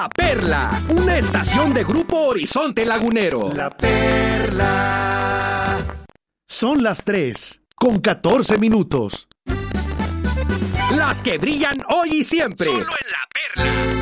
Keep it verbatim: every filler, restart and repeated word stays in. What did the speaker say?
La Perla, una estación de Grupo Horizonte Lagunero. La Perla. Son las tres, con catorce minutos. Las que brillan hoy y siempre. Solo en La Perla.